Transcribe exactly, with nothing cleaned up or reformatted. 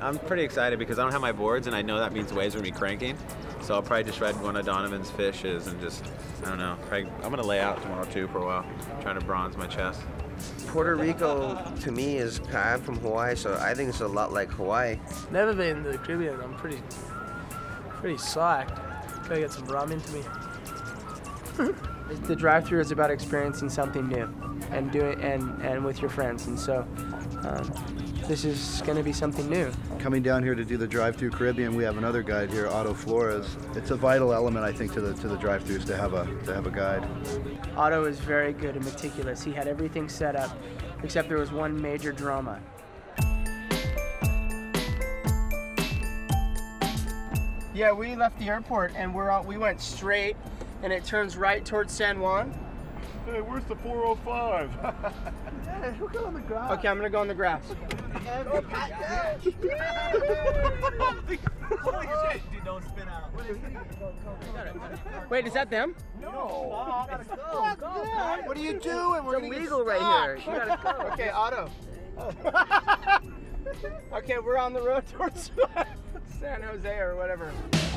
I'm pretty excited because I don't have my boards, and I know that means waves are going to be cranking. So I'll probably just ride one of Donovan's fishes and just, I don't know, probably, I'm going to lay out tomorrow too for a while, trying to bronze my chest. Puerto Rico, to me, is, I'm from Hawaii, so I think it's a lot like Hawaii. Never been to the Caribbean. I'm pretty, pretty psyched. Gotta get some rum into me. The drive-thru is about experiencing something new and doing and, and with your friends, and so um, this is going to be something new. Coming down here to do the drive-thru Caribbean, we have another guide here, Otto Flores. It's a vital element, I think, to the to the drive-thrus to have a to have a guide. Otto is very good and meticulous. He had everything set up, except there was one major drama. Yeah, we left the airport and we're on, we went straight, and it turns right towards San Juan. Hey, where's the four oh five? Yeah, who got on the grass? Okay, I'm gonna go on the grass. Dude, don't spin out. Wait, is that them? No. Go, go, What are you doing? We're It's illegal right here. You gotta go. Okay, Otto. Okay, we're on the road towards San Jose or whatever.